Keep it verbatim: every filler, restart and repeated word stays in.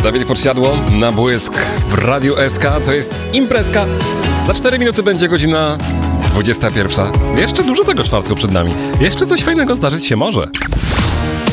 Dawid Podsiadło na błysk w Radiu S K. To jest imprezka. Za cztery minuty będzie godzina dwudziesta pierwsza. Jeszcze dużo tego czwartku przed nami. Jeszcze coś fajnego zdarzyć się może.